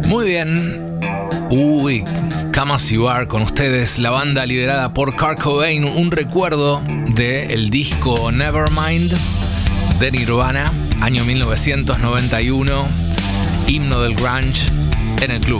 Muy bien. Come As You Are con ustedes, la banda liderada por Kurt Cobain, un recuerdo del disco Nevermind de Nirvana, año 1991, himno del grunge en el club.